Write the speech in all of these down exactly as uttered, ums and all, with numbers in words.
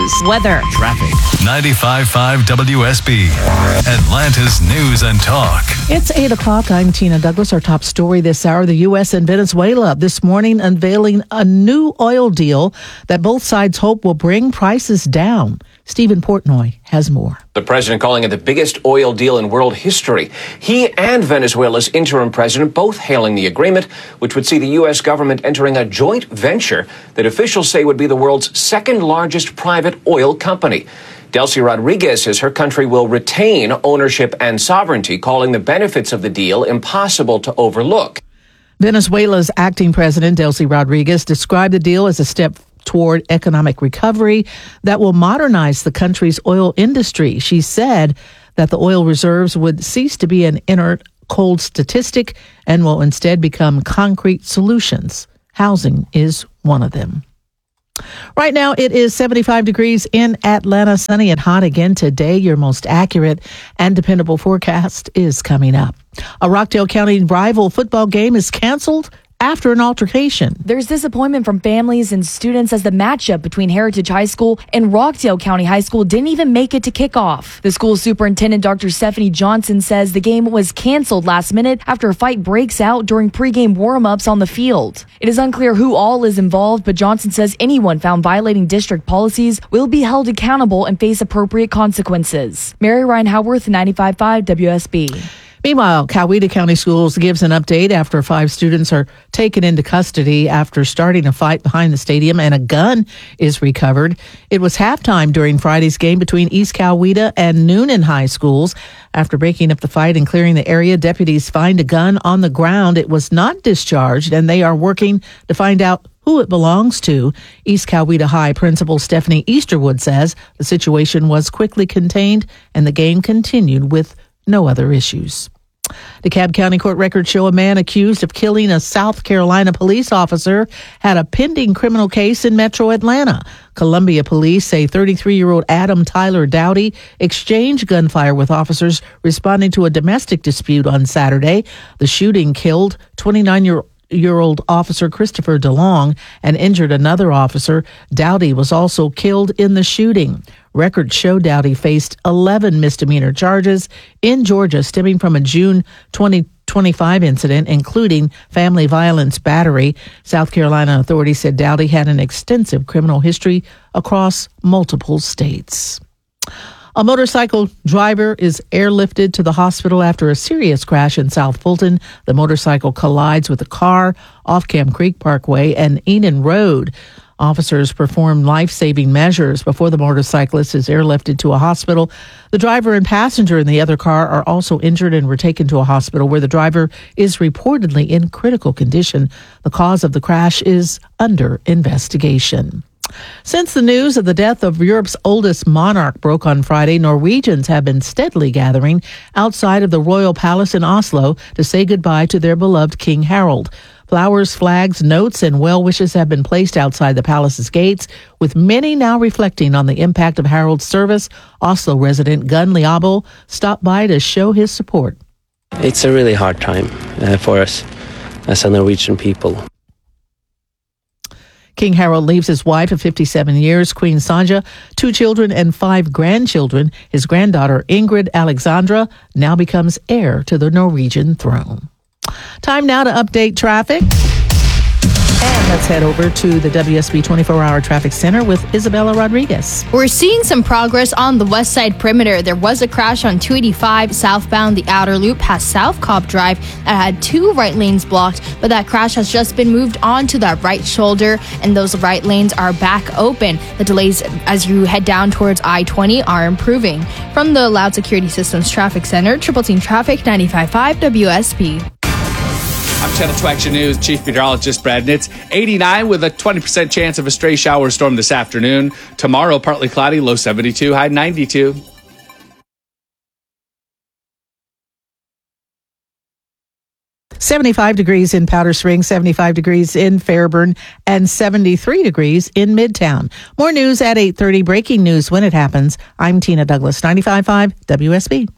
news, weather, traffic. ninety-five point five W S B, Atlanta's News and Talk. It's eight o'clock. I'm Tina Douglas. Our top story this hour, the U S and Venezuela this morning unveiling a new oil deal that both sides hope will bring prices down. Stephen Portnoy has more. The president calling it the biggest oil deal in world history. He and Venezuela's interim president both hailing the agreement, which would see the U S government entering a joint venture that officials say would be the world's second largest private oil company. Delcy Rodriguez says her country will retain ownership and sovereignty, calling the benefits of the deal impossible to overlook. Venezuela's acting president, Delcy Rodriguez, described the deal as a step toward economic recovery that will modernize the country's oil industry. She said that the oil reserves would cease to be an inert, cold statistic and will instead become concrete solutions. Housing is one of them. Right now, it is seventy-five degrees in Atlanta, sunny and hot again today. Your most accurate and dependable forecast is coming up. A Rockdale County rival football game is canceled after an altercation. There's disappointment from families and students as the matchup between Heritage High School and Rockdale County High School didn't even make it to kickoff. The school superintendent, Doctor Stephanie Johnson, says the game was canceled last minute after a fight breaks out during pregame warm-ups on the field. It is unclear who all is involved, but Johnson says anyone found violating district policies will be held accountable and face appropriate consequences. Mary Ryan Howarth, ninety-five point five W S B. Meanwhile, Coweta County Schools gives an update after five students are taken into custody after starting a fight behind the stadium and a gun is recovered. It was halftime during Friday's game between East Coweta and Noonan High Schools. After breaking up the fight and clearing the area, deputies find a gun on the ground. It was not discharged, and they are working to find out who it belongs to. East Coweta High Principal Stephanie Easterwood says the situation was quickly contained and the game continued with no other issues. DeKalb County court records show a man accused of killing a South Carolina police officer had a pending criminal case in Metro Atlanta. Columbia police say thirty-three-year-old Adam Tyler Dowdy exchanged gunfire with officers responding to a domestic dispute on Saturday. The shooting killed twenty-nine-year-old year old officer Christopher DeLong and injured another officer. Dowdy was also killed in the shooting. Records show Dowdy faced eleven misdemeanor charges in Georgia stemming from a June twenty twenty-five incident, including family violence battery. South Carolina authorities said Dowdy had an extensive criminal history across multiple states. A motorcycle driver is airlifted to the hospital after a serious crash in South Fulton. The motorcycle collides with a car off Camp Creek Parkway and Enon Road. Officers performed life-saving measures before the motorcyclist is airlifted to a hospital. The driver and passenger in the other car are also injured and were taken to a hospital where the driver is reportedly in critical condition. The cause of the crash is under investigation. Since the news of the death of Europe's oldest monarch broke on Friday, Norwegians have been steadily gathering outside of the royal palace in Oslo to say goodbye to their beloved King Harald. Flowers, flags, notes, and well wishes have been placed outside the palace's gates, with many now reflecting on the impact of Harald's service. Oslo resident Gunn Liabel stopped by to show his support. It's a really hard time uh, for us as a Norwegian people. King Harald leaves his wife of fifty-seven years, Queen Sonja, two children and five grandchildren. His granddaughter, Ingrid Alexandra, now becomes heir to the Norwegian throne. Time now to update traffic. And let's head over to the W S B twenty-four hour Traffic Center with Isabella Rodriguez. We're seeing some progress on the west side perimeter. There was a crash on two eighty-five southbound. The outer loop past South Cobb Drive that had two right lanes blocked, but that crash has just been moved on to that right shoulder, and those right lanes are back open. The delays as you head down towards I twenty are improving. From the Loud Security Systems Traffic Center, Triple Team Traffic, ninety-five point five W S B. I'm Channel two Action News Chief Meteorologist Brad Nitz. eighty-nine with a twenty percent chance of a stray shower or storm this afternoon. Tomorrow, partly cloudy, low seventy-two, high ninety-two. seventy-five degrees in Powder Springs, seventy-five degrees in Fairburn, and seventy-three degrees in Midtown. More news at eight thirty. Breaking news when it happens. I'm Tina Douglas, ninety-five point five W S B.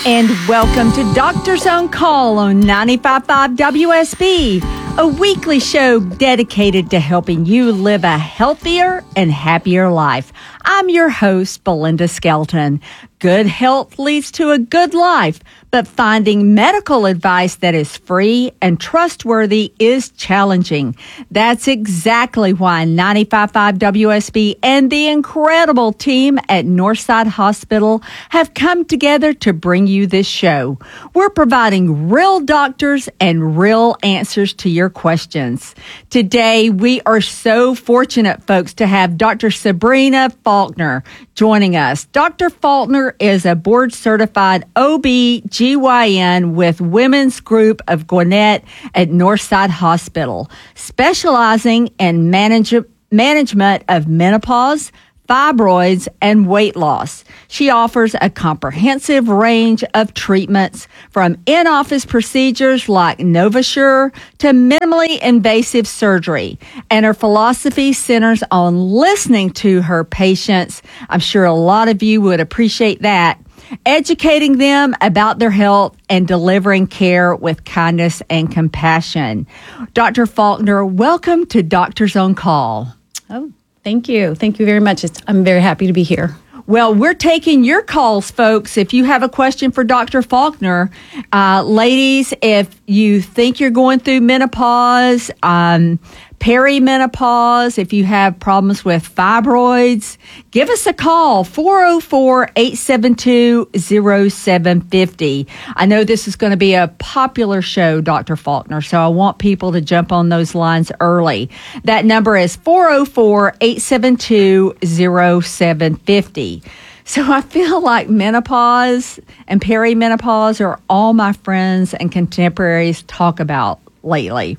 And welcome to Doctors on Call on ninety-five point five W S B, a weekly show dedicated to helping you live a healthier and happier life. I'm your host, Belinda Skelton. Good health leads to a good life, but finding medical advice that is free and trustworthy is challenging. That's exactly why ninety-five point five W S B and the incredible team at Northside Hospital have come together to bring you this show. We're providing real doctors and real answers to your questions. Today, we are so fortunate, folks, to have Doctor Sabrina Faulkner joining us. Doctor Faulkner is a board-certified O B G Y N with Women's Group of Gwinnett at Northside Hospital, specializing in manage- management of menopause, fibroids, and weight loss. She offers a comprehensive range of treatments from in-office procedures like NovaSure to minimally invasive surgery. And her philosophy centers on listening to her patients. I'm sure a lot of you would appreciate that. Educating them about their health and delivering care with kindness and compassion. Doctor Faulkner, welcome to Doctors on Call. Oh, thank you. Thank you very much. It's, I'm very happy to be here. Well, we're taking your calls, folks. If you have a question for Doctor Faulkner, uh, ladies, if you think you're going through menopause, um, perimenopause, if you have problems with fibroids, give us a call, four oh four, eight seven two, oh seven five oh. I know this is going to be a popular show, Doctor Faulkner, so I want people to jump on those lines early. That number is four oh four, eight seven two, oh seven five oh. So I feel like menopause and perimenopause are all my friends and contemporaries talk about lately.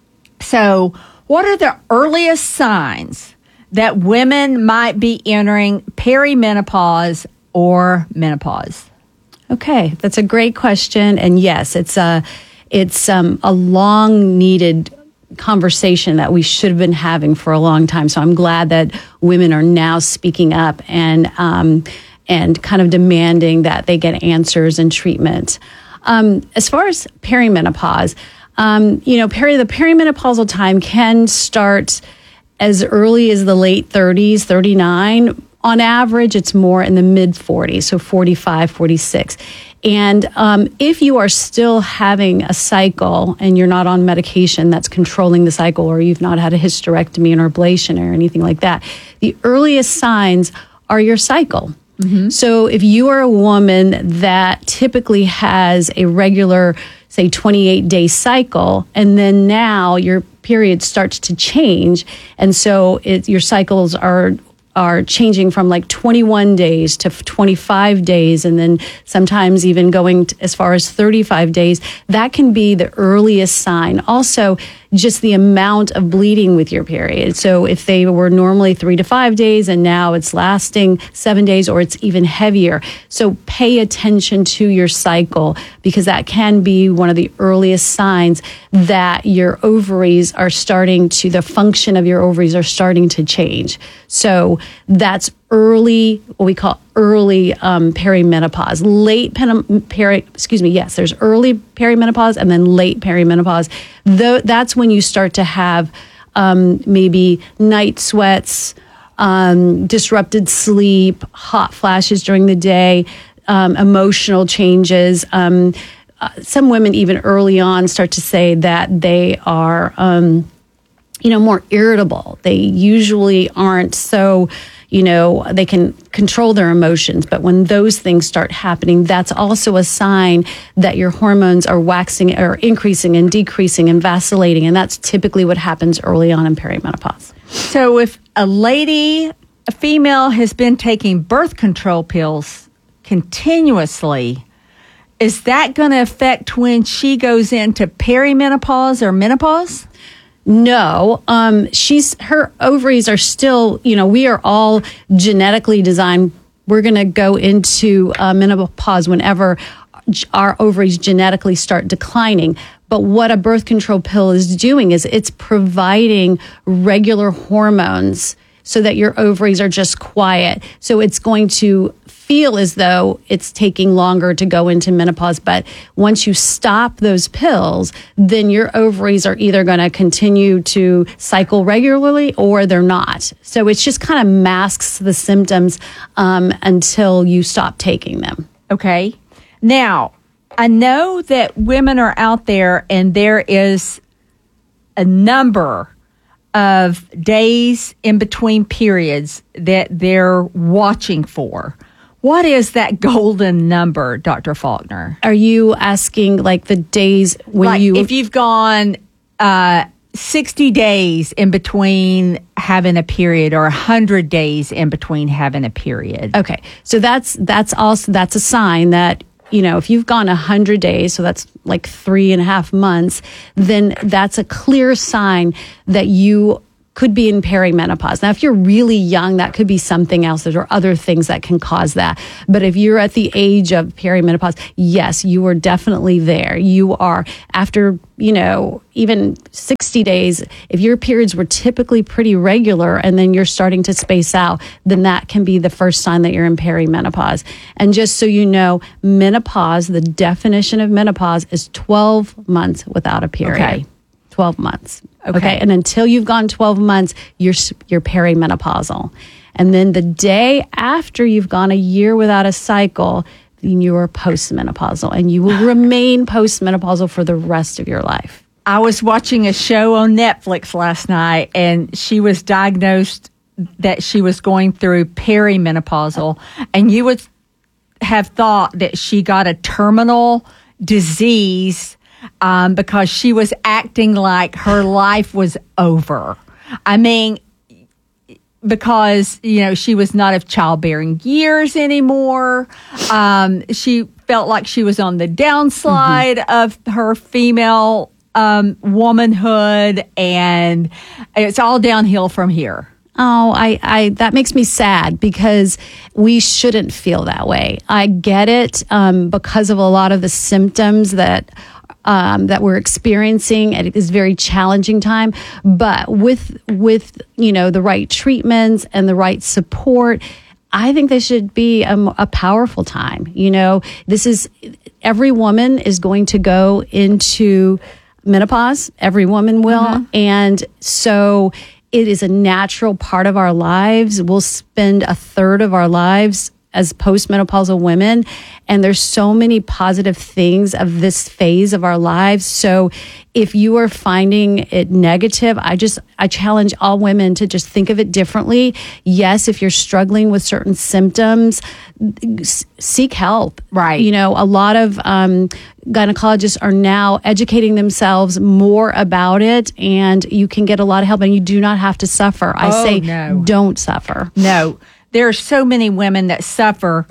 So what are the earliest signs that women might be entering perimenopause or menopause? Okay, that's a great question. And yes, it's a, it's um, a long needed conversation that we should have been having for a long time. So I'm glad that women are now speaking up and um, and kind of demanding that they get answers and treatment. Um, as far as perimenopause, um, you know, peri- the perimenopausal time can start as early as the late thirties, thirty-nine. On average, it's more in the mid forties, so forty-five, forty-six. And um, if you are still having a cycle and you're not on medication that's controlling the cycle, or you've not had a hysterectomy or ablation or anything like that, the earliest signs are your cycle. Mm-hmm. So if you are a woman that typically has a regular, say, twenty-eight day cycle, and then now your period starts to change, and so it, your cycles are are changing from like twenty-one days to twenty-five days, and then sometimes even going to as far as thirty-five days, that can be the earliest sign. Also, just the amount of bleeding with your period. So if they were normally three to five days and now it's lasting seven days or it's even heavier. So pay attention to your cycle, because that can be one of the earliest signs that your ovaries are starting to, the function of your ovaries are starting to change. So that's early, what we call early um, perimenopause. Late pen- peri, excuse me, yes, there's early perimenopause and then late perimenopause. Though that's when you start to have um, maybe night sweats, um, disrupted sleep, hot flashes during the day, um, emotional changes. Um, uh, some women even early on start to say that they are, um, you know, more irritable. They usually aren't so, you know, they can control their emotions. But when those things start happening, that's also a sign that your hormones are waxing or increasing and decreasing and vacillating. And that's typically what happens early on in perimenopause. So if a lady, a female, has been taking birth control pills continuously, is that going to affect when she goes into perimenopause or menopause? No, um, she's, her ovaries are still, you know, we are all genetically designed. We're going to go into uh, menopause whenever our ovaries genetically start declining. But what a birth control pill is doing is it's providing regular hormones so that your ovaries are just quiet. So it's going to feel as though it's taking longer to go into menopause. But once you stop those pills, then your ovaries are either going to continue to cycle regularly or they're not. So it's just kind of masks the symptoms um, until you stop taking them. Okay. Now, I know that women are out there and there is a number of days in between periods that they're watching for. What is that golden number, Doctor Faulkner? Are you asking like the days when like you... if you've gone uh, sixty days in between having a period or one hundred days in between having a period? Okay. So that's that's also, that's a sign that, you know, if you've gone one hundred days, so that's like three and a half months, then that's a clear sign that you could be in perimenopause. Now, if you're really young, that could be something else. There are other things that can cause that. But if you're at the age of perimenopause, yes, you are definitely there. You are after, you know, even sixty days, if your periods were typically pretty regular and then you're starting to space out, then that can be the first sign that you're in perimenopause. And just so you know, menopause, the definition of menopause is twelve months without a period. Okay. twelve months. Okay. Okay. And until you've gone twelve months, you're you're perimenopausal. And then the day after you've gone a year without a cycle, then you are postmenopausal, and you will remain postmenopausal for the rest of your life. I was watching a show on Netflix last night, and she was diagnosed that she was going through perimenopausal, and you would have thought that she got a terminal disease um, because she was acting like her life was over. I mean, because, you know, she was not of childbearing years anymore. Um, she felt like she was on the downslide mm-hmm. of her female um, womanhood, and it's all downhill from here. Oh, I, I, that makes me sad because we shouldn't feel that way. I get it um, because of a lot of the symptoms that Um, that we're experiencing at this very challenging time. But with, with, you know, the right treatments and the right support, I think this should be a, a powerful time. You know, this is, every woman is going to go into menopause. Every woman will. Mm-hmm. And so it is a natural part of our lives. We'll spend a third of our lives as postmenopausal women, and there's so many positive things of this phase of our lives. So if you are finding it negative, I just, I challenge all women to just think of it differently. Yes, if you're struggling with certain symptoms, s- seek help. Right. You know, a lot of um, gynecologists are now educating themselves more about it, and you can get a lot of help, and you do not have to suffer. I Oh, say, no. don't suffer. No, there are so many women that suffer,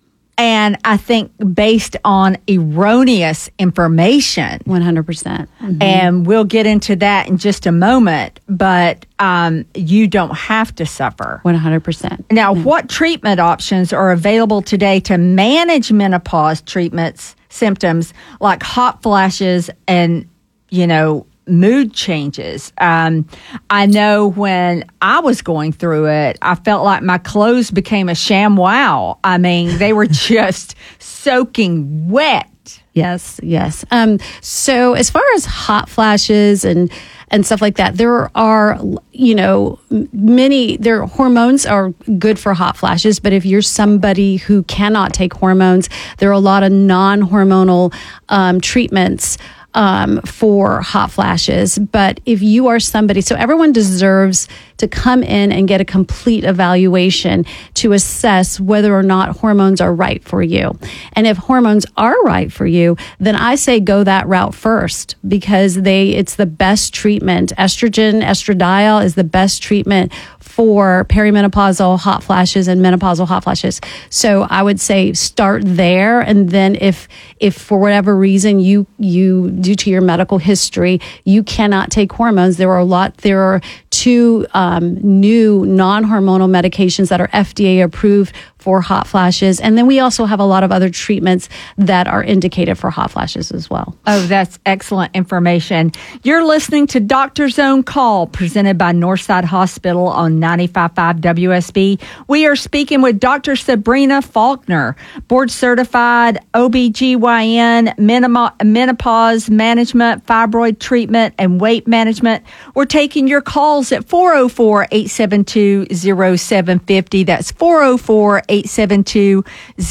and I think based on erroneous information. one hundred percent. Mm-hmm. And we'll get into that in just a moment, but um, you don't have to suffer. one hundred percent. Now, what treatment options are available today to manage menopause treatments, symptoms like hot flashes and, you know, mood changes? Um, I know when I was going through it, I felt like my clothes became a ShamWow. I mean, they were just soaking wet. Yes, yes. Um, so as far as hot flashes and and stuff like that, there are, you know, many, their hormones are good for hot flashes, but if you're somebody who cannot take hormones, there are a lot of non-hormonal um, treatments Um, for hot flashes. But if you are somebody, so everyone deserves to come in and get a complete evaluation to assess whether or not hormones are right for you. And if hormones are right for you, then I say go that route first, because they, it's the best treatment. Estrogen, estradiol is the best treatment for perimenopausal hot flashes and menopausal hot flashes. So I would say start there, and then if if for whatever reason you you due to your medical history you cannot take hormones, there are a lot. There are two um, new non-hormonal medications that are F D A approved for hot flashes. And then we also have a lot of other treatments that are indicated for hot flashes as well. Oh, that's excellent information. You're listening to Doctor's Own Call, presented by Northside Hospital on ninety-five point five W S B. We are speaking with Doctor Sabrina Faulkner, board-certified O B G Y N, menopause management, fibroid treatment, and weight management. We're taking your calls at four oh four, eight seven two, oh seven five oh. That's four oh four, eight seven two,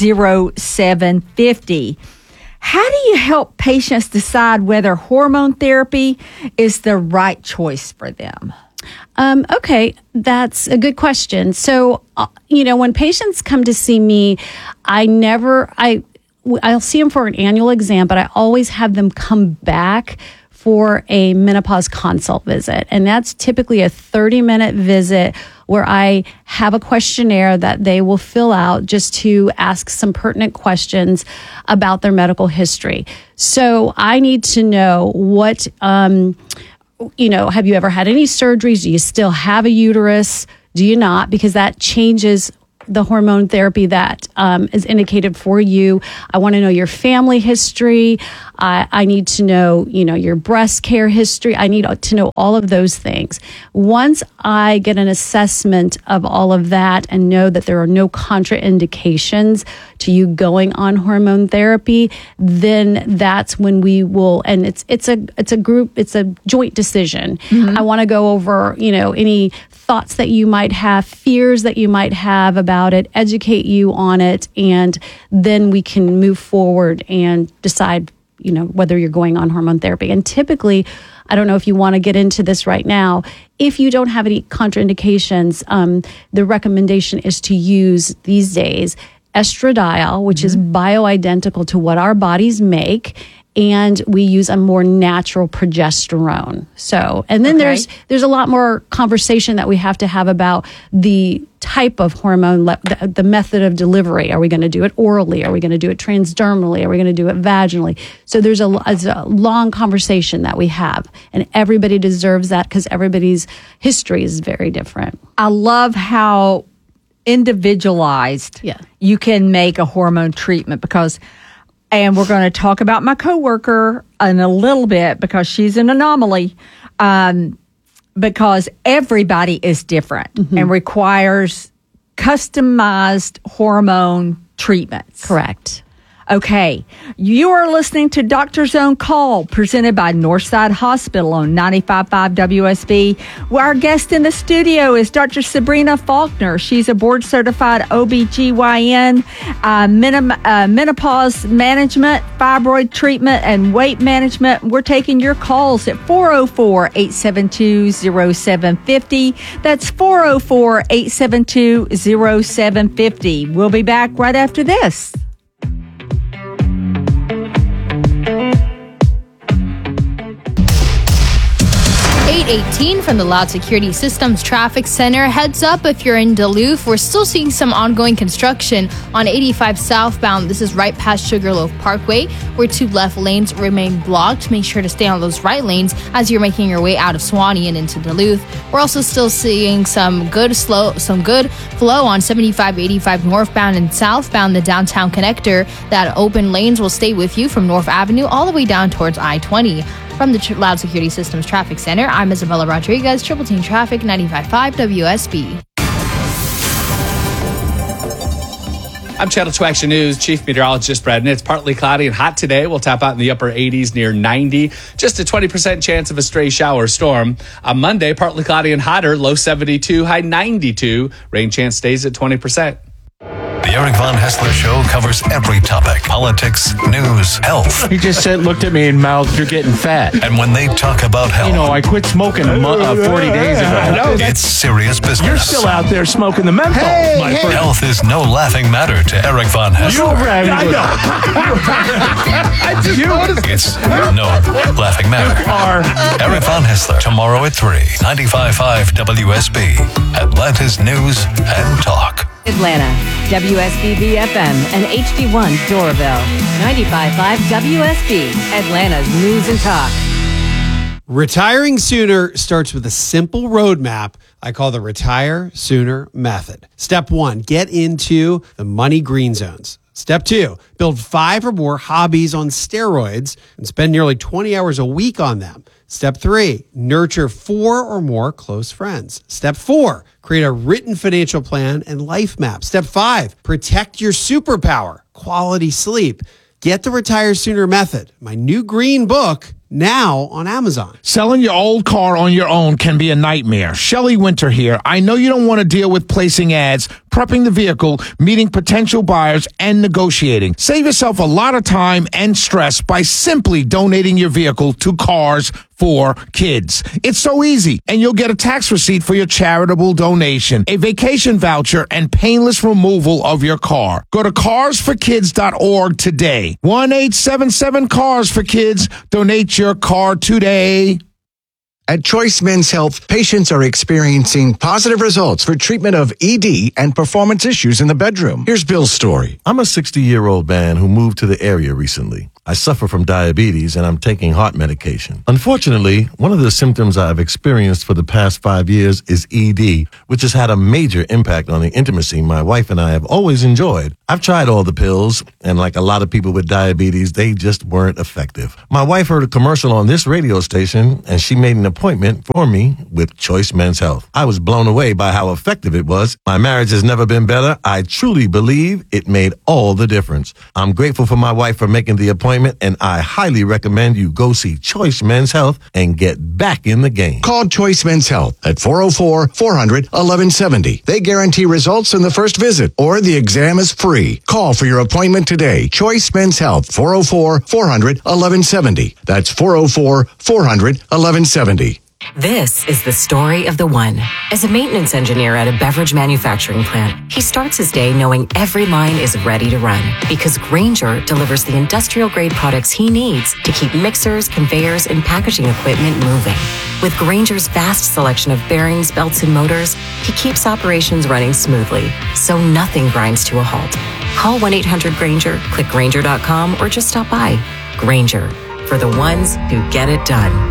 oh seven five oh. How do you help patients decide whether hormone therapy is the right choice for them? Um, okay, that's a good question. So, uh, you know, when patients come to see me, I never, I, I'll see them for an annual exam, but I always have them come back for a menopause consult visit. And that's typically a thirty minute visit where I have a questionnaire that they will fill out just to ask some pertinent questions about their medical history. So I need to know what, um, you know, have you ever had any surgeries? Do you still have a uterus? Do you not? Because that changes the hormone therapy that um, is indicated for you. I want to know your family history. I, I need to know, you know, your breast care history. I need to know all of those things. Once I get an assessment of all of that and know that there are no contraindications to you going on hormone therapy, then that's when we will, and it's it's a it's a group, it's a joint decision. Mm-hmm. I want to go over, you know, any thoughts that you might have, fears that you might have about it, educate you on it, and then we can move forward and decide, you know, whether you're going on hormone therapy. And typically, I don't know if you want to get into this right now, if you don't have any contraindications, um, the recommendation is to use these days estradiol, which mm-hmm. is bioidentical to what our bodies make. And we use a more natural progesterone. So, and then okay. there's there's a lot more conversation that we have to have about the type of hormone, the, the method of delivery. Are we going to do it orally? Are we going to do it transdermally? Are we going to do it vaginally? So there's a, there's a long conversation that we have, and everybody deserves that because everybody's history is very different. I love how individualized yeah. you can make a hormone treatment because. And we're going to talk about my coworker in a little bit because she's an anomaly. Um, because everybody is different mm-hmm. and requires customized hormone treatments. Correct. Okay, you are listening to Doctor's Own Call, presented by Northside Hospital on ninety-five point five W S B. Well, our guest in the studio is Doctor Sabrina Faulkner. She's a board-certified O B G Y N, uh, menom- uh, menopause management, fibroid treatment, and weight management. We're taking your calls at four oh four, eight seven two, oh seven five oh. That's four oh four, eight seven two, oh seven five oh. We'll be back right after this. eight eighteen from the Loud Security Systems Traffic Center. Heads up if you're in Duluth. We're still seeing some ongoing construction on eighty-five southbound. This is right past Sugarloaf Parkway, where two left lanes remain blocked. Make sure to stay on those right lanes as you're making your way out of Suwannee and into Duluth. We're also still seeing some good slow, some good flow on seventy-five eighty-five northbound and southbound, the downtown connector. That open lanes will stay with you from North Avenue all the way down towards I twenty. From the Loud Security Systems Traffic Center, I'm Isabella Rodriguez, Triple Team Traffic, ninety-five point five W S B. I'm Channel two Action News Chief Meteorologist Brad Nitz. Partly cloudy and hot today. We'll top out in the upper eighties near ninety. Just a twenty percent chance of a stray shower or storm. On Monday, partly cloudy and hotter, low seventy-two, high ninety-two. Rain chance stays at twenty percent. The Eric Von Hessler Show covers every topic: politics, news, health. He just said, looked at me and mouthed, "You're getting fat." And when they talk about health, you know, I quit smoking a mo- uh, forty days ago. No, it's serious business. You're still out there smoking the menthol, hey, my hey. friend. Health is no laughing matter to Eric Von Hessler. You're right. I know. I just noticed. It's no laughing matter. Are. Eric Von Hessler, tomorrow at three, ninety-five point five W S B, Atlanta's News and Talk. Atlanta, W S B B F M and H D one Doraville, ninety-five point five W S B, Atlanta's News and Talk. Retiring sooner starts with a simple roadmap I call the Retire Sooner Method. Step one, get into the money green zones. Step two, build five or more hobbies on steroids and spend nearly twenty hours a week on them. Step three, nurture four or more close friends. Step four, create a written financial plan and life map. Step five, protect your superpower, quality sleep. Get the Retire Sooner Method, my new green book, now on Amazon. Selling your old car on your own can be a nightmare. Shelley Winter here. I know you don't want to deal with placing ads, prepping the vehicle, meeting potential buyers, and negotiating. Save yourself a lot of time and stress by simply donating your vehicle to Cars for Kids. It's so easy, and you'll get a tax receipt for your charitable donation, a vacation voucher, and painless removal of your car. Go to cars for kids dot org today. one eight seven seven cars for kids. Donate your car today. At Choice Men's Health, patients are experiencing positive results for treatment of E D and performance issues in the bedroom. Here's Bill's story. I'm a sixty-year-old man who moved to the area recently. I suffer from diabetes and I'm taking heart medication. Unfortunately, one of the symptoms I've experienced for the past five years is E D, which has had a major impact on the intimacy my wife and I have always enjoyed. I've tried all the pills, and like a lot of people with diabetes, they just weren't effective. My wife heard a commercial on this radio station, and she made an appointment for me with Choice Men's Health. I was blown away by how effective it was. My marriage has never been better. I truly believe it made all the difference. I'm grateful for my wife for making the appointment, and I highly recommend you go see Choice Men's Health and get back in the game. Call Choice Men's Health at four oh four, four hundred, eleven seventy. They guarantee results in the first visit, or the exam is free. Call for your appointment today. Choice Men's Health, four oh four, four hundred, eleven seventy. That's four oh four, four hundred, eleven seventy. This is the story of the one. As a maintenance engineer at a beverage manufacturing plant, he starts his day knowing every line is ready to run because Grainger delivers the industrial-grade products he needs to keep mixers, conveyors, and packaging equipment moving. With Grainger's vast selection of bearings, belts, and motors, he keeps operations running smoothly, so nothing grinds to a halt. Call one eight hundred Grainger, click Grainger dot com, or just stop by. Grainger, for the ones who get it done.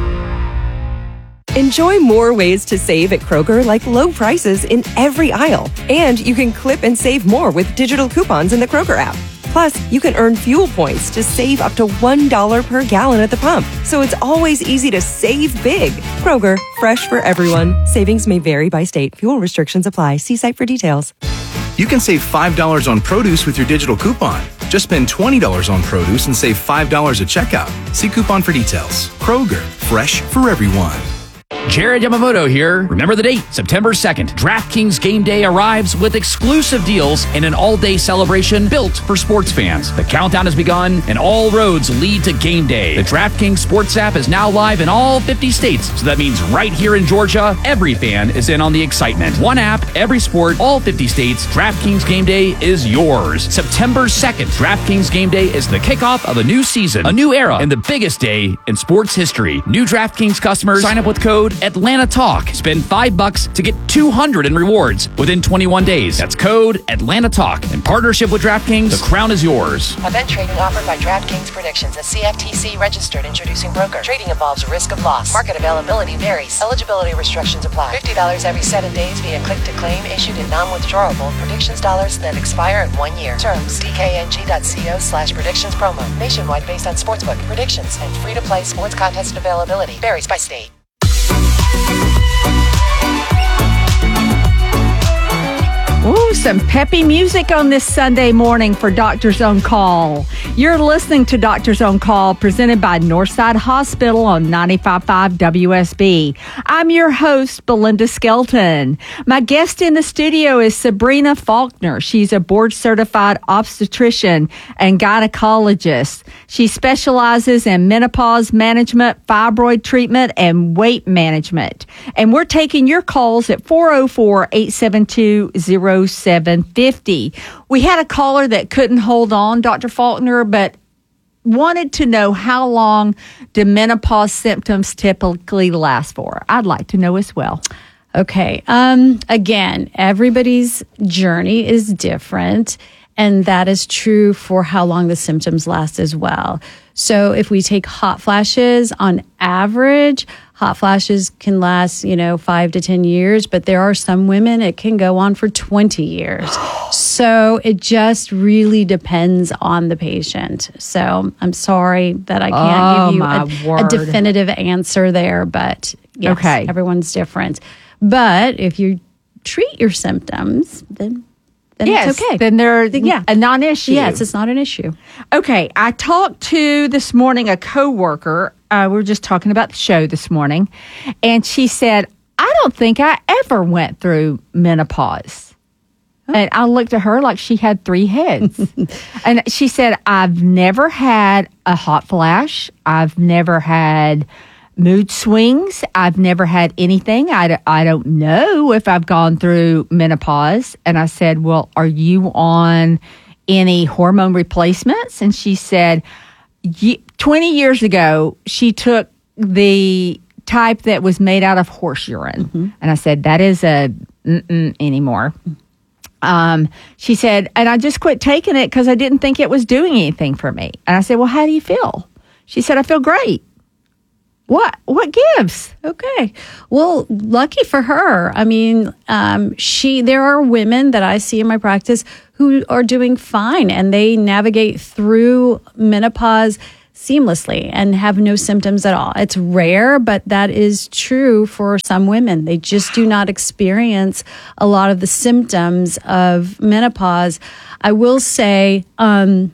Enjoy more ways to save at Kroger, like low prices in every aisle. And you can clip and save more with digital coupons in the Kroger app. Plus, you can earn fuel points to save up to one dollar per gallon at the pump. So it's always easy to save big. Kroger, fresh for everyone. Savings may vary by state. Fuel restrictions apply. See site for details. You can save five dollars on produce with your digital coupon. Just spend twenty dollars on produce and save five dollars at checkout. See coupon for details. Kroger, fresh for everyone. Jared Yamamoto here. Remember the date, September second. DraftKings Game Day arrives with exclusive deals and an all-day celebration built for sports fans. The countdown has begun, and all roads lead to Game Day. The DraftKings Sports app is now live in all fifty states, so that means right here in Georgia, every fan is in on the excitement. One app, every sport, all fifty states. DraftKings Game Day is yours. September second, DraftKings Game Day is the kickoff of a new season, a new era, and the biggest day in sports history. New DraftKings customers sign up with code Atlanta Talk. Spend five bucks to get two hundred in rewards within twenty-one days. That's code Atlanta Talk. In partnership with DraftKings, the crown is yours. Event trading offered by DraftKings Predictions, a C F T C registered introducing broker. Trading involves risk of loss. Market availability varies. Eligibility restrictions apply. fifty dollars every seven days via click to claim, issued in non-withdrawable predictions dollars that expire in one year. Terms dkng.co slash predictions promo. Nationwide based on sportsbook predictions and free to play sports contest availability. Varies by state. Ooh, some peppy music on this Sunday morning for Doctors on Call. You're listening to Doctors on Call, presented by Northside Hospital on ninety-five point five W S B. I'm your host, Belinda Skelton. My guest in the studio is Sabrina Faulkner. She's a board-certified obstetrician and gynecologist. She specializes in menopause management, fibroid treatment, and weight management. And we're taking your calls at four oh four, eight seven two, oh seven five oh. We had a caller that couldn't hold on, Doctor Faulkner, but wanted to know how long do menopause symptoms typically last for. I'd like to know as well. Okay. Um, again, everybody's journey is different. And that is true for how long the symptoms last as well. So if we take hot flashes, on average, hot flashes can last, you know, five to ten years, but there are some women it can go on for twenty years. So it just really depends on the patient. So I'm sorry that I can't Oh, give you my a, a word. definitive answer there, but yes, Okay. everyone's different. But if you treat your symptoms, then then yes, it's okay. then they're Yeah. a non-issue. Yes, it's not an issue. Okay, I talked to this morning a coworker. Uh, we were just talking about the show this morning, and she said, "I don't think I ever went through menopause." And I looked at her like she had three heads. And she said, "I've never had a hot flash. I've never had mood swings. I've never had anything. I, d- I don't know if I've gone through menopause." And I said, "Well, are you on any hormone replacements?" And she said, Ye- twenty years ago, she took the type that was made out of horse urine. And I said, "That is a mm-mm anymore." Um, she said, "And I just quit taking it because I didn't think it was doing anything for me." And I said, "Well, how do you feel?" She said, "I feel great." What what gives? Okay. Well, lucky for her. I mean, um, she. There are women that I see in my practice who are doing fine, and they navigate through menopause seamlessly and have no symptoms at all. It's rare, but that is true for some women. They just do not experience a lot of the symptoms of menopause. I will say um,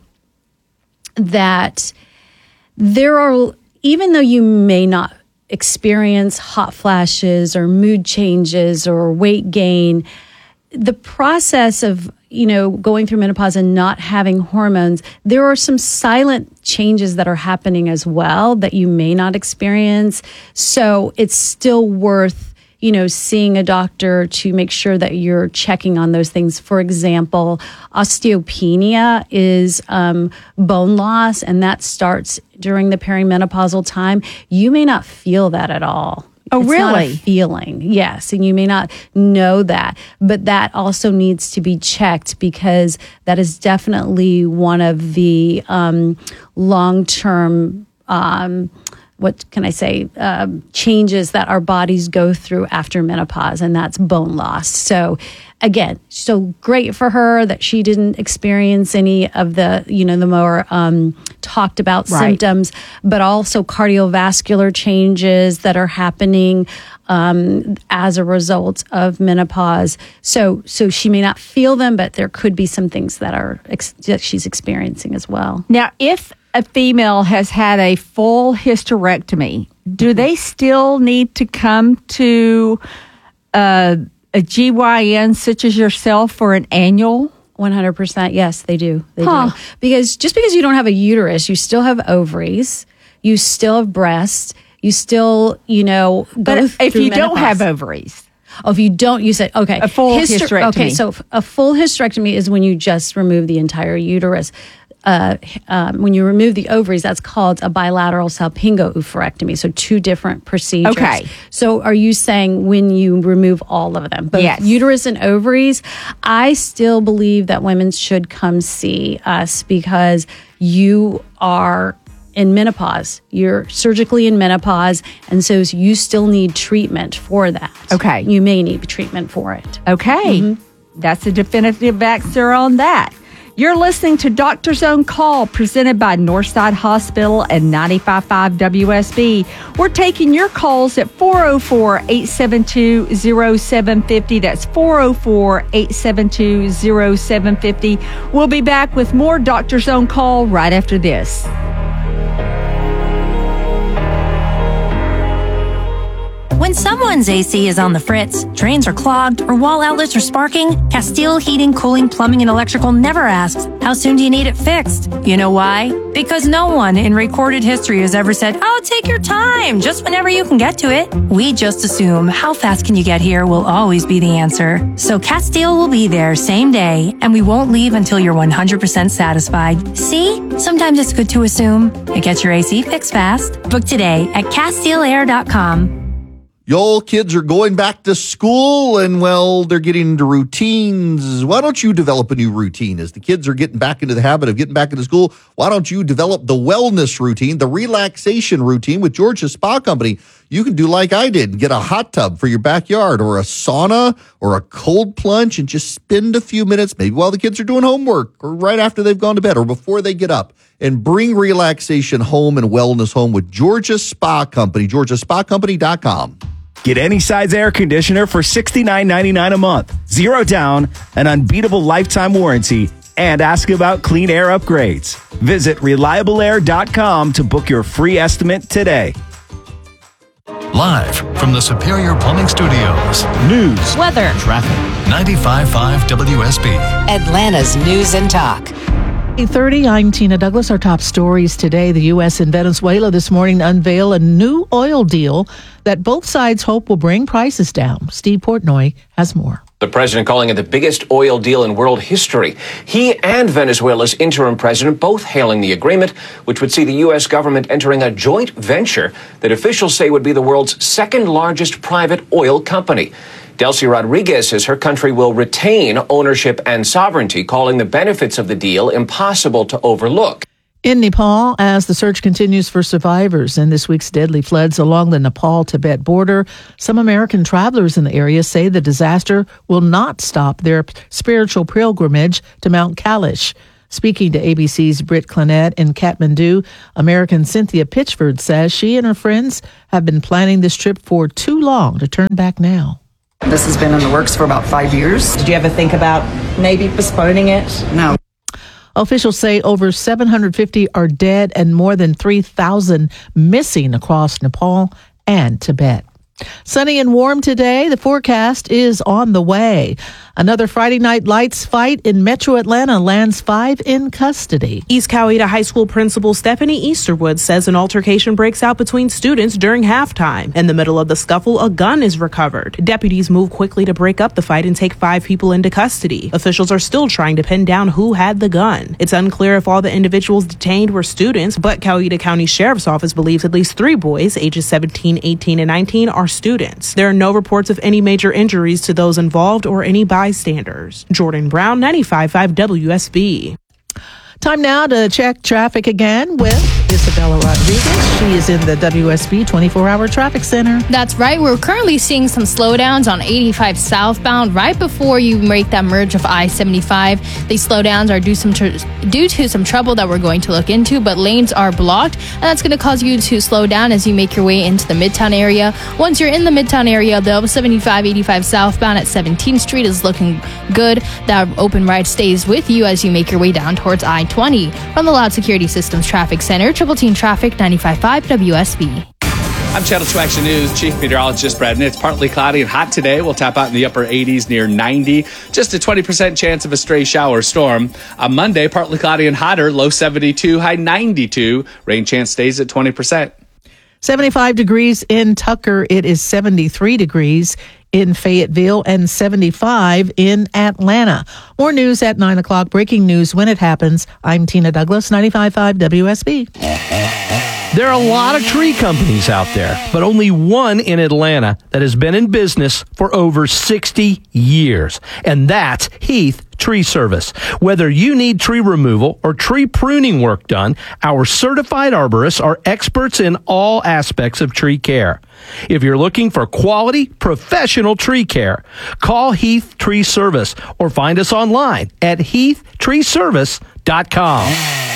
that there are. Even though you may not experience hot flashes or mood changes or weight gain, the process of, you know, going through menopause and not having hormones, there are some silent changes that are happening as well that you may not experience. So it's still worth, you know, seeing a doctor to make sure that you're checking on those things. For example, osteopenia is um, bone loss, and that starts during the perimenopausal time. You may not feel that at all. Oh, It's not a really? feeling, yes, and you may not know that, but that also needs to be checked because that is definitely one of the um, long-term um, what can I say, um, changes that our bodies go through after menopause, and that's bone loss. So again, so great for her that she didn't experience any of the, you know, the more um, talked about Right. symptoms, but also cardiovascular changes that are happening um, as a result of menopause. So, so she may not feel them, but there could be some things that are ex- that she's experiencing as well. Now, if a female has had a full hysterectomy, do they still need to come to uh, a G Y N such as yourself for an annual? one hundred percent. Yes, they do. They Huh. do. Because just because you don't have a uterus, you still have ovaries, you still have breasts, you still, you know, go But if through you don't menopause. have ovaries, Oh, if you don't, you said, okay. A full hysterectomy. Okay, so f- a full hysterectomy is when you just remove the entire uterus. Uh, um, when you remove the ovaries, that's called a bilateral salpingo-oophorectomy. So two different procedures. Okay. So are you saying when you remove all of them, both Yes. uterus and ovaries? I still believe that women should come see us because you are in menopause. You're surgically in menopause, and so you still need treatment for that. Okay. You may need treatment for it. okay, that's a definitive answer on that. You're listening to Doctor's Own Call, presented by Northside Hospital and ninety-five point five W S B. We're taking your calls at four oh four, eight seven two, oh seven five oh. That's four oh four, eight seven two, oh seven five oh. We'll be back with more Doctor's Own Call right after this. When someone's A C is on the fritz, drains are clogged, or wall outlets are sparking, Castile Heating, Cooling, Plumbing, and Electrical never asks, how soon do you need it fixed? You know why? Because no one in recorded history has ever said, oh, take your time, just whenever you can get to it. We just assume how fast can you get here will always be the answer. So Castile will be there same day, and we won't leave until you're one hundred percent satisfied. See? Sometimes it's good to assume. It gets your A C fixed fast. Book today at Castile Air dot com. Y'all kids are going back to school and, well, they're getting into routines. Why don't you develop a new routine as the kids are getting back into the habit of getting back into school? Why don't you develop the wellness routine, the relaxation routine with Georgia Spa Company? You can do like I did and get a hot tub for your backyard or a sauna or a cold plunge and just spend a few minutes, maybe while the kids are doing homework or right after they've gone to bed or before they get up, and bring relaxation home and wellness home with Georgia Spa Company, georgia spa company dot com. Get any size air conditioner for sixty-nine ninety-nine a month, zero down, an unbeatable lifetime warranty, and ask about clean air upgrades. Visit reliable air dot com to book your free estimate today. Live from the Superior Plumbing Studios. News, weather, traffic. ninety-five point five W S B. Atlanta's News and Talk. eight thirty, I'm Tina Douglas. Our top stories today. The U S and Venezuela this morning unveil a new oil deal that both sides hope will bring prices down. Steve Portnoy has more. The president calling it the biggest oil deal in world history. He and Venezuela's interim president both hailing the agreement, which would see the U S government entering a joint venture that officials say would be the world's second largest private oil company. Delcy Rodriguez says her country will retain ownership and sovereignty, calling the benefits of the deal impossible to overlook. In Nepal, as the search continues for survivors in this week's deadly floods along the Nepal-Tibet border, some American travelers in the area say the disaster will not stop their spiritual pilgrimage to Mount Kailash. Speaking to A B C's Britt Clennett in Kathmandu, American Cynthia Pitchford says she and her friends have been planning this trip for too long to turn back now. This has been in the works for about five years. Did you ever think about maybe postponing it? No. Officials say over seven hundred fifty are dead and more than three thousand missing across Nepal and Tibet. Sunny and warm today. The forecast is on the way. Another Friday Night Lights fight in Metro Atlanta lands five in custody. East Coweta High School principal Stephanie Easterwood says an altercation breaks out between students during halftime. In the middle of the scuffle, a gun is recovered. Deputies move quickly to break up the fight and take five people into custody. Officials are still trying to pin down who had the gun. It's unclear if all the individuals detained were students, but Coweta County Sheriff's Office believes at least three boys, ages seventeen, eighteen, and nineteen, are students. There are no reports of any major injuries to those involved or any bystanders. Jordan Brown, ninety-five point five W S B. Time now to check traffic again with Isabella Rodriguez. She is in the W S B twenty-four hour Traffic Center. That's right. We're currently seeing some slowdowns on eighty-five southbound right before you make that merge of I seventy-five. These slowdowns are due, some tr- due to some trouble that we're going to look into, but lanes are blocked, and that's going to cause you to slow down as you make your way into the Midtown area. Once you're in the Midtown area, the seventy-five eighty-five southbound at seventeenth Street is looking good. That open right stays with you as you make your way down towards I twenty. From the Loud Security Systems Traffic Center, Triple Team Traffic, ninety-five point five W S B. I'm Channel two Action News Chief Meteorologist Brad Nitz. Partly cloudy and hot today. We'll tap out in the upper eighties near ninety. Just a twenty percent chance of a stray shower storm. On Monday, partly cloudy and hotter, low seventy-two, high ninety-two. Rain chance stays at twenty percent. seventy-five degrees in Tucker. It is seventy-three degrees in Fayetteville and seventy-five in Atlanta. More news at nine o'clock. Breaking news when it happens. I'm Tina Douglas, ninety-five point five W S B. There are a lot of tree companies out there, but only one in Atlanta that has been in business for over sixty years, and that's Heath Tree Service. Whether you need tree removal or tree pruning work done, our certified arborists are experts in all aspects of tree care. If you're looking for quality, professional tree care, call Heath Tree Service or find us online at heath tree service dot com.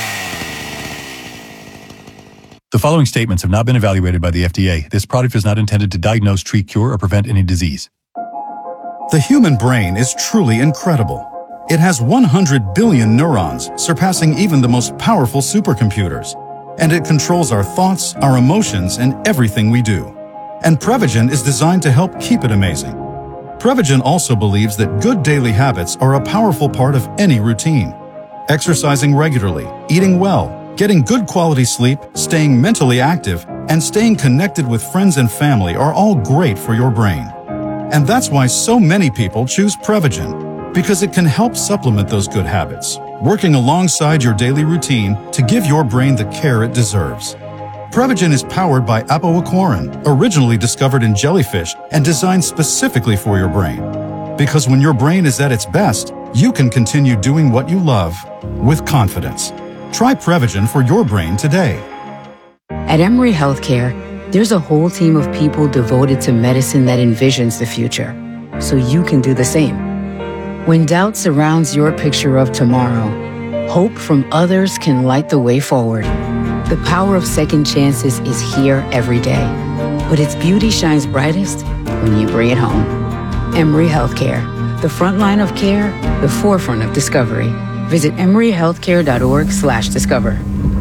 The following statements have not been evaluated by the F D A. This product is not intended to diagnose, treat, cure, or prevent any disease. The human brain is truly incredible. It has one hundred billion neurons, surpassing even the most powerful supercomputers. And it controls our thoughts, our emotions, and everything we do. And Prevagen is designed to help keep it amazing. Prevagen also believes that good daily habits are a powerful part of any routine. Exercising regularly, eating well, getting good quality sleep, staying mentally active, and staying connected with friends and family are all great for your brain. And that's why so many people choose Prevagen, because it can help supplement those good habits, working alongside your daily routine to give your brain the care it deserves. Prevagen is powered by apoaquarin, originally discovered in jellyfish and designed specifically for your brain. Because when your brain is at its best, you can continue doing what you love with confidence. Try Prevagen for your brain today. At Emory Healthcare, there's a whole team of people devoted to medicine that envisions the future, so you can do the same. When doubt surrounds your picture of tomorrow, hope from others can light the way forward. The power of second chances is here every day, but its beauty shines brightest when you bring it home. Emory Healthcare, the front line of care, the forefront of discovery. Visit emoryhealthcare.org slash discover.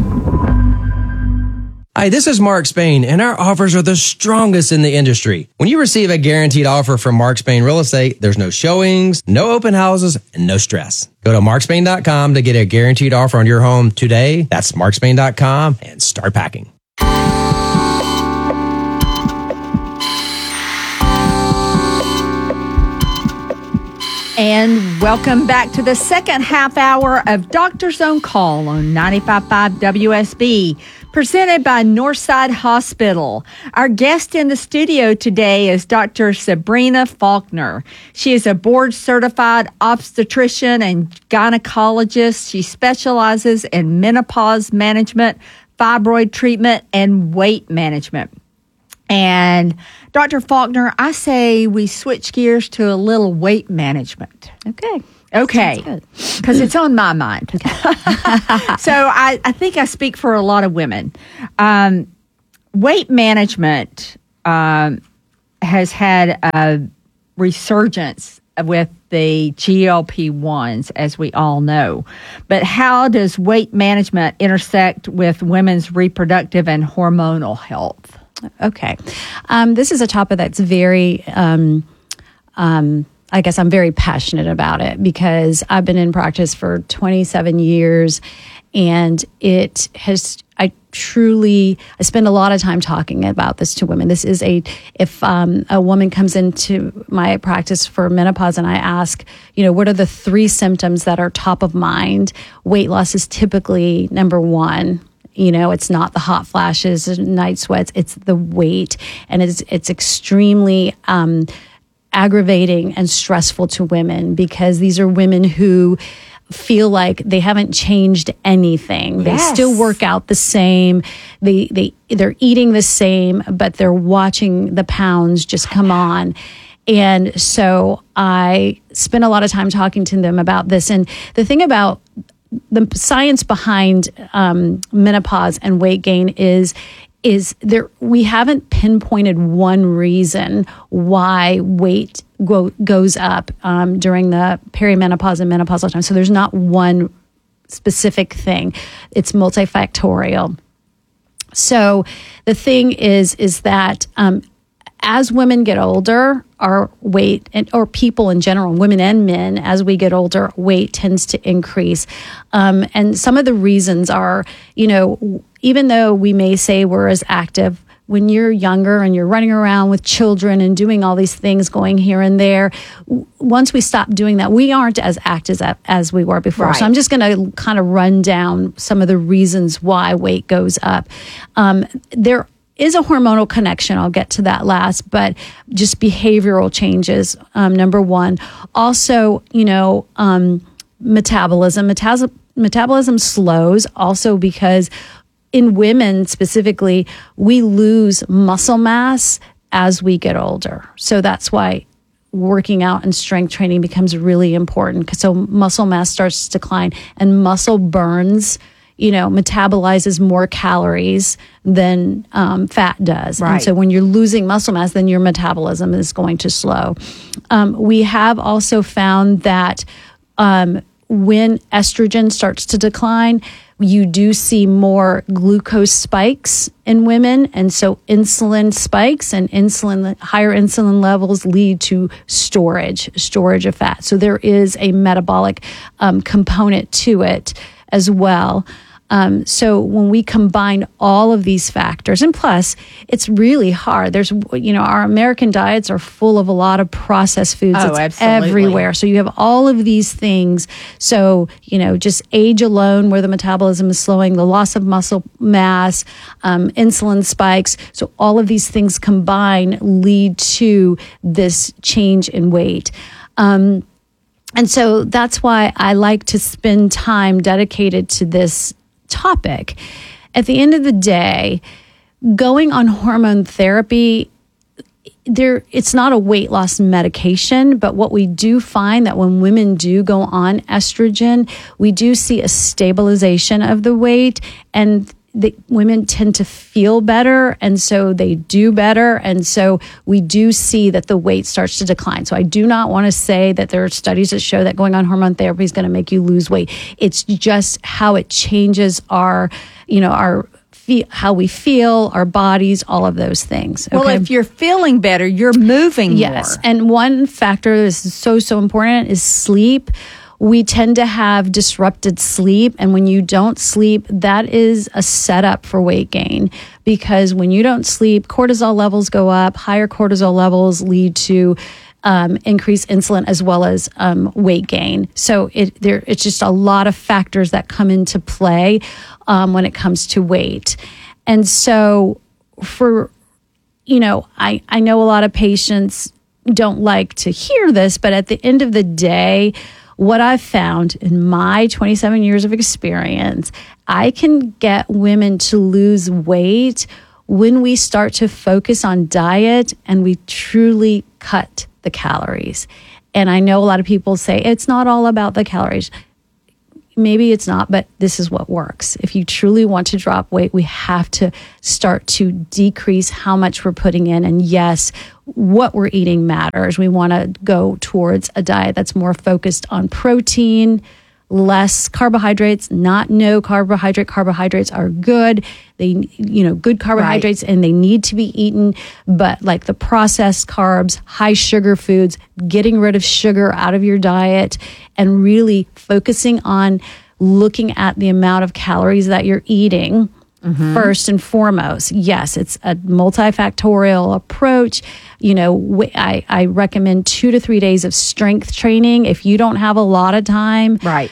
Hi, this is Mark Spain, and our offers are the strongest in the industry. When you receive a guaranteed offer from Mark Spain Real Estate, there's no showings, no open houses, and no stress. Go to mark spain dot com to get a guaranteed offer on your home today. That's mark spain dot com and start packing. And welcome back to the second half hour of Doctor's On Call on ninety-five point five W S B, presented by Northside Hospital. Our guest in the studio today is Doctor Sabrina Faulkner. She is a board-certified obstetrician and gynecologist. She specializes in menopause management, fibroid treatment, and weight management. And Doctor Faulkner, I say we switch gears to a little weight management. Okay. Okay. Because it's on my mind. Okay. So I, I think I speak for a lot of women. Um, weight management um, has had a resurgence with the G L P ones, as we all know. But how does weight management intersect with women's reproductive and hormonal health? Okay. Um, this is a topic that's very, um, um, I guess I'm very passionate about it because I've been in practice for twenty-seven years and it has, I truly, I spend a lot of time talking about this to women. This is a, if um, a woman comes into my practice for menopause and I ask, you know, what are the three symptoms that are top of mind? Weight loss is typically number one. You know, it's not the hot flashes and night sweats, it's the weight. And it's it's extremely um, aggravating and stressful to women because these are women who feel like they haven't changed anything. Yes. They still work out the same. They, they, they're eating the same, but they're watching the pounds just come on. And so I spent a lot of time talking to them about this. And the thing about the science behind um, menopause and weight gain is is there we haven't pinpointed one reason why weight go, goes up um, during the perimenopause and menopausal time. So there's not one specific thing. It's multifactorial. So the thing is is that um, as women get older, our weight, and, or people in general, women and men, as we get older, weight tends to increase. Um, and some of the reasons are, you know, even though we may say we're as active, when you're younger and you're running around with children and doing all these things, going here and there, w- once we stop doing that, we aren't as active as, as we were before. Right. So I'm just going to kind of run down some of the reasons why weight goes up. Um, there is a hormonal connection. I'll get to that last, but just behavioral changes, um, number one. Also, you know, um, metabolism. Metas- metabolism slows also because in women specifically, we lose muscle mass as we get older. So that's why working out and strength training becomes really important. So muscle mass starts to decline and muscle burns, you know, metabolizes more calories than um, fat does. Right. And so when you're losing muscle mass, then your metabolism is going to slow. Um, we have also found that um, when estrogen starts to decline, you do see more glucose spikes in women. And so insulin spikes and insulin, higher insulin levels lead to storage, storage of fat. So there is a metabolic um, component to it as well. Um, so when we combine all of these factors, and plus, it's really hard. There's, you know, our American diets are full of a lot of processed foods. Oh, it's absolutely. everywhere. So you have all of these things. So, you know, just age alone, where the metabolism is slowing, the loss of muscle mass, um, insulin spikes. So all of these things combined lead to this change in weight. Um, and so that's why I like to spend time dedicated to this topic. At the end of the day, going on hormone therapy, there it's not a weight loss medication, but what we do find that when women do go on estrogen, we do see a stabilization of the weight, and the women tend to feel better, and so they do better, and so we do see that the weight starts to decline. So I do not want to say that there are studies that show that going on hormone therapy is going to make you lose weight. It's just how it changes our, you know, our fe- how we feel, our bodies, all of those things. Well, okay? if you're feeling better, you're moving Yes, more. and one factor that is so so important is sleep. We tend to have disrupted sleep, and when you don't sleep, that is a setup for weight gain, because when you don't sleep, cortisol levels go up. Higher cortisol levels lead to um, increased insulin as well as um, weight gain. So it there it's just a lot of factors that come into play um, when it comes to weight. And so for, you know, I, I know a lot of patients don't like to hear this, but at the end of the day, what I've found in my twenty-seven years of experience, I can get women to lose weight when we start to focus on diet and we truly cut the calories. And I know a lot of people say it's not all about the calories. Maybe it's not, but this is what works. If you truly want to drop weight, we have to start to decrease how much we're putting in. And yes, what we're eating matters. We want to go towards a diet that's more focused on protein, less carbohydrates, not no carbohydrate. Carbohydrates are good. They, you know, good carbohydrates, right, and they need to be eaten. But like the processed carbs, high sugar foods, getting rid of sugar out of your diet and really focusing on looking at the amount of calories that you're eating. Mm-hmm. First and foremost, yes, it's a multifactorial approach. You know, I, I recommend two to three days of strength training. If you don't have a lot of time, right,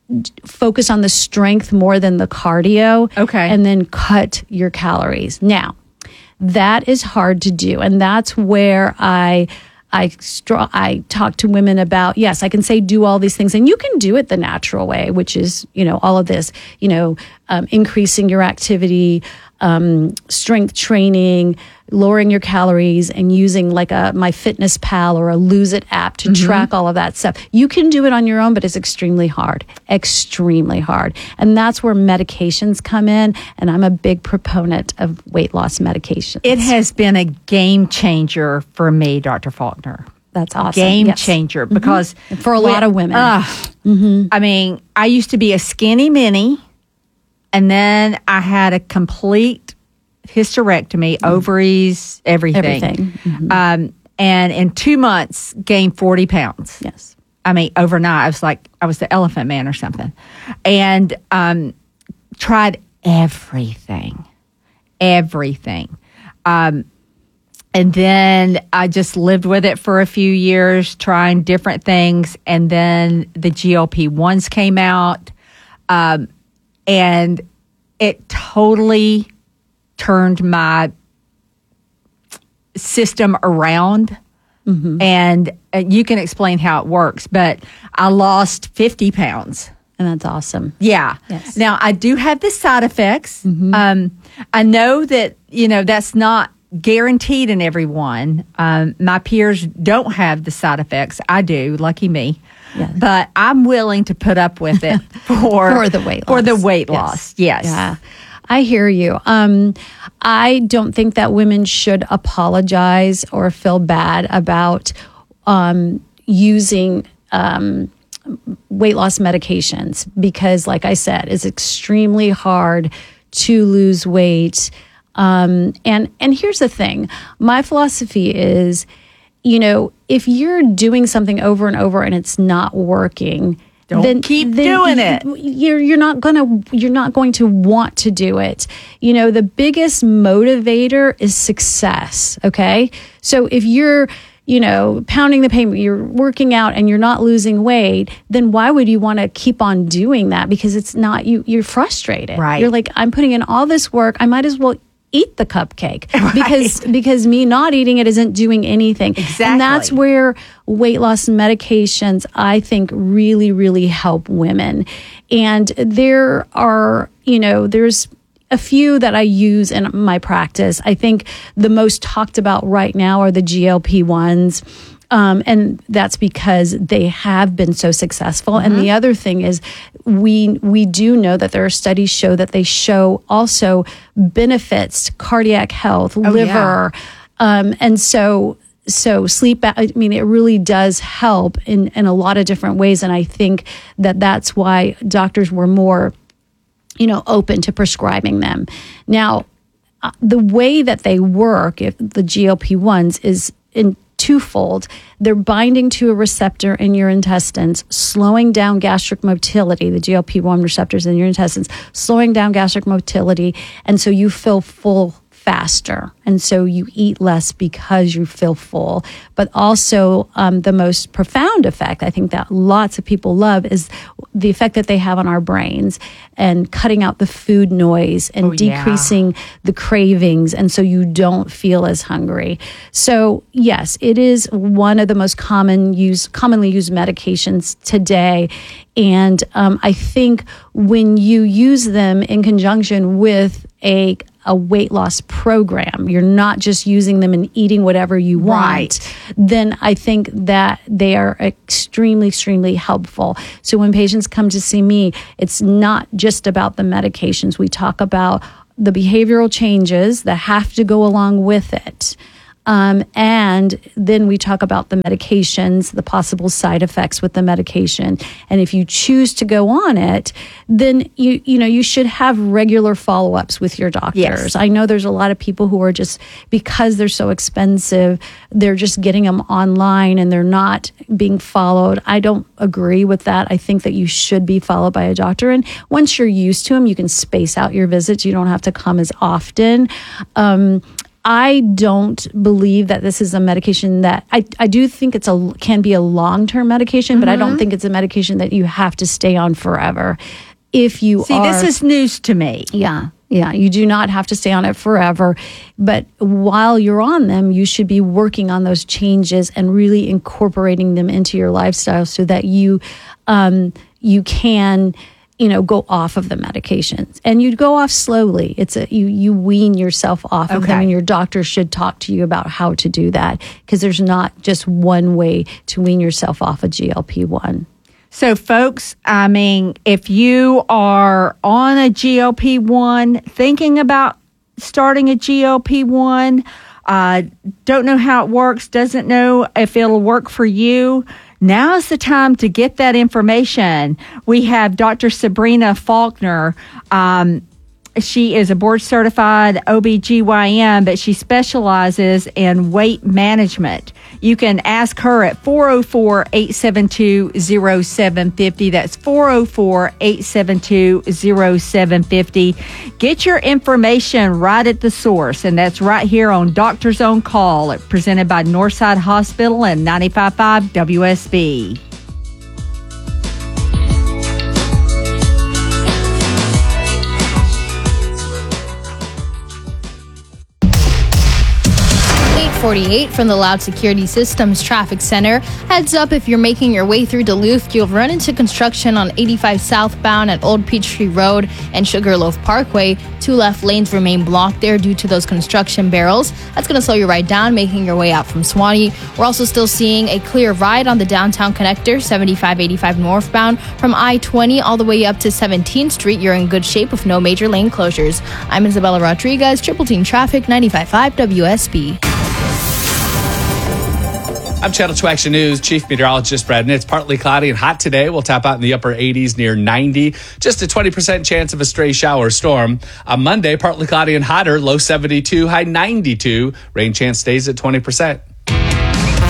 focus on the strength more than the cardio. Okay. And then cut your calories. Now, that is hard to do. And that's where I... I straw, I talk to women about, yes, I can say do all these things, and you can do it the natural way, which is, you know, all of this, you know, um, increasing your activity, um, strength training, lowering your calories, and using like a MyFitnessPal or a Lose It app to mm-hmm. track all of that stuff. You can do it on your own, but it's extremely hard, extremely hard. And that's where medications come in. And I'm a big proponent of weight loss medications. It has been a game changer for me, Doctor Faulkner. That's awesome. Game yes. changer, because mm-hmm. for a lot of women. Uh, mm-hmm. I mean, I used to be a skinny mini, and then I had a complete hysterectomy, mm-hmm. ovaries, everything. Everything. Mm-hmm. Um, and in two months, gained forty pounds. Yes. I mean, overnight, I was like, I was the Elephant Man or something. And um, tried everything, everything. Um, and then I just lived with it for a few years, trying different things. And then the G L P ones came out. Um, and it totally turned my system around. Mm-hmm. And uh, you can explain how it works, but I lost fifty pounds. And that's awesome. Yeah. Yes. Now, I do have the side effects. Mm-hmm. Um, I know that, you know, that's not guaranteed in everyone. Um, my peers don't have the side effects. I do. Lucky me. Yes. But I'm willing to put up with it for, for the weight loss. For the weight yes. loss. Yes. Yeah. I hear you. Um, I don't think that women should apologize or feel bad about um, using um, weight loss medications, because, like I said, it's extremely hard to lose weight. Um, and and here's the thing. My philosophy is, you know, if you're doing something over and over and it's not working, Don't then keep then doing it. You're you're not gonna you're not going to want to do it. You know, the biggest motivator is success. Okay, so if you're you know, pounding the pavement, you're working out and you're not losing weight, then why would you want to keep on doing that? Because it's not, you, you're frustrated. Right. You're like, I'm putting in all this work. I might as well eat the cupcake Right. because, because me not eating it isn't doing anything. Exactly. And that's where weight loss medications, I think, really, really help women. And there are, you know, there's a few that I use in my practice. I think the most talked about right now are the G L P ones. Um, and that's because they have been so successful. Mm-hmm. And the other thing is we we do know that there are studies show that they show also benefits to cardiac health, Oh, liver. yeah. Um, and so So sleep, I mean, it really does help in, in a lot of different ways. And I think that that's why doctors were more, you know, open to prescribing them. Now, uh, the way that they work, if the G L P ones, is in twofold. They're binding to a receptor in your intestines, slowing down gastric motility, the G L P one receptors in your intestines, slowing down gastric motility. And so you feel full faster. And so you eat less because you feel full. But also um, the most profound effect, I think that lots of people love, is the effect that they have on our brains and cutting out the food noise and Oh, yeah. decreasing the cravings. And so you don't feel as hungry. So yes, it is one of the most common use, commonly used medications today. And um, I think when you use them in conjunction with a a weight loss program, you're not just using them and eating whatever you want, Right. then I think that they are extremely, extremely helpful. So when patients come to see me, it's not just about the medications. We talk about the behavioral changes that have to go along with it. Um, and then we talk about the medications, the possible side effects with the medication. And if you choose to go on it, then you you know you should have regular follow-ups with your doctors. Yes. I know there's a lot of people who are just, because they're so expensive, they're just getting them online and they're not being followed. I don't agree with that. I think that you should be followed by a doctor. And once you're used to them, you can space out your visits. You don't have to come as often. Um, I don't believe that this is a medication that I, I do think it's a can be a long-term medication, but I don't think it's a medication that you have to stay on forever. If you See, are, this is news to me. yeah, yeah, you do not have to stay on it forever. But while you're on them, you should be working on those changes and really incorporating them into your lifestyle so that you um, you can, you know, go off of the medications. And you'd go off slowly. It's a you you wean yourself off of them, Okay. and your doctor should talk to you about how to do that, because there's not just one way to wean yourself off a G L P one. So, folks, I mean, if you are on a G L P one, thinking about starting a G L P one, uh, don't know how it works, doesn't know if it'll work for you, now is the time to get that information. We have Doctor Sabrina Faulkner. Um, she is a board certified O B G Y N, but she specializes in weight management. You can ask her at four oh four, eight seven two, oh seven five oh. That's four oh four, eight seven two, oh seven five oh. Get your information right at the source, and that's right here on Doctors on Call, presented by Northside Hospital and ninety-five point five W S B. forty-eight from the Loud Security Systems Traffic Center. Heads up, if you're making your way through Duluth, you'll run into construction on eighty-five southbound at Old Peachtree Road and Sugarloaf Parkway. Two left lanes remain blocked there due to those construction barrels. That's going to slow you right down, making your way out from Swanee. We're also still seeing a clear ride on the downtown connector, seventy-five eighty-five northbound. From I twenty all the way up to seventeenth Street, you're in good shape with no major lane closures. I'm Isabella Rodriguez, Triple Team Traffic, ninety-five point five W S B. I'm Channel two Action News Chief Meteorologist Brad. It's partly cloudy and hot today. We'll top out in the upper eighties near ninety. Just a twenty percent chance of a stray shower or storm. On Monday, partly cloudy and hotter, low seventy-two, high ninety-two. Rain chance stays at twenty percent.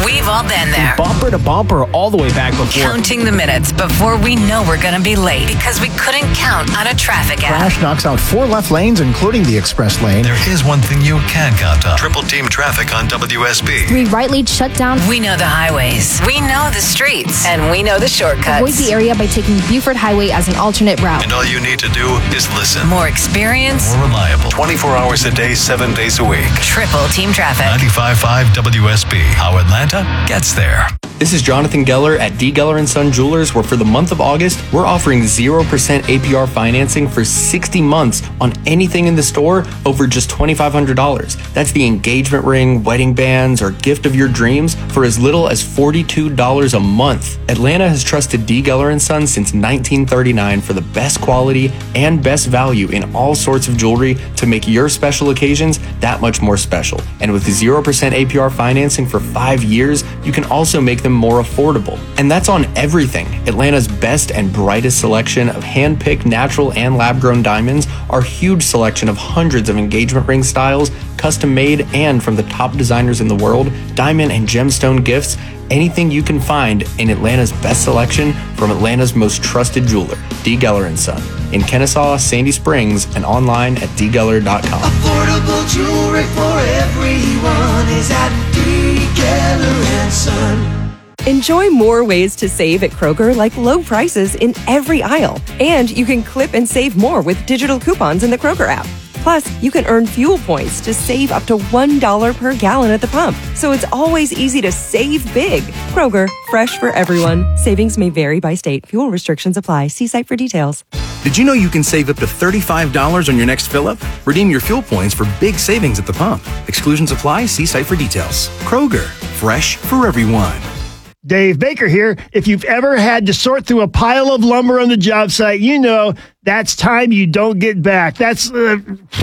We've all been there. Bumper to bumper all the way back before. Counting the minutes before we know we're going to be late because we couldn't count on a traffic app. Crash knocks out four left lanes, including the express lane. There is one thing you can count on. Triple team traffic on W S B. Three right lanes shut down. We know the highways. We know the streets. And we know the shortcuts. Avoid the area by taking Buford Highway as an alternate route. And all you need to do is listen. More experience. More reliable. twenty-four hours a day, seven days a week. Triple team traffic. ninety-five point five W S B. How Atlanta gets there. This is Jonathan Geller at D. Geller and Son Jewelers, where for the month of August, we're offering zero percent A P R financing for sixty months on anything in the store over just twenty-five hundred dollars. That's the engagement ring, wedding bands, or gift of your dreams for as little as forty-two dollars a month. Atlanta has trusted D. Geller and Son since nineteen thirty-nine for the best quality and best value in all sorts of jewelry to make your special occasions that much more special. And with zero percent A P R financing for five years, you can also make them more affordable. And that's on everything. Atlanta's best and brightest selection of hand-picked natural and lab-grown diamonds, our huge selection of hundreds of engagement ring styles, custom-made and from the top designers in the world, diamond and gemstone gifts, anything you can find in Atlanta's best selection from Atlanta's most trusted jeweler, D. Geller and Son, in Kennesaw, Sandy Springs, and online at d geller dot com. Affordable jewelry for everyone is at D. Geller and Son. Enjoy more ways to save at Kroger, like low prices in every aisle. And you can clip and save more with digital coupons in the Kroger app. Plus, you can earn fuel points to save up to one dollar per gallon at the pump. So it's always easy to save big. Kroger, fresh for everyone. Savings may vary by state. Fuel restrictions apply. See site for details. Did you know you can save up to thirty-five dollars on your next fill-up? Redeem your fuel points for big savings at the pump. Exclusions apply. See site for details. Kroger, fresh for everyone. Dave Baker here. If you've ever had to sort through a pile of lumber on the job site, you know that's time you don't get back. That's uh,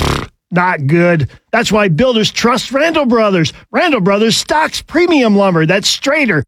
not good. That's why builders trust Randall Brothers. Randall Brothers stocks premium lumber that's straighter,